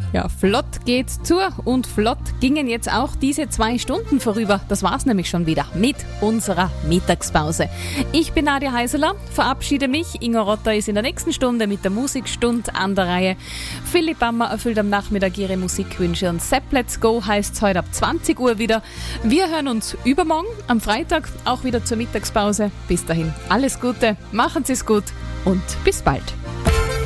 Ja, flott geht's zu und flott gingen jetzt auch diese 2 Stunden vorüber. Das war's nämlich schon wieder mit unserer Mittagspause. Ich bin Nadia Heiseler, verabschiede mich. Ingo Rotter ist in der nächsten Stunde mit der Musikstunde an der Reihe. Philipp Bammer erfüllt am Nachmittag ihre Musikwünsche und Sepp Let's Go heißt's heute ab 20 Uhr wieder. Wir hören uns übermorgen am Freitag auch wieder zur Mittagspause. Bis dahin alles Gute, machen Sie's gut und bis bald.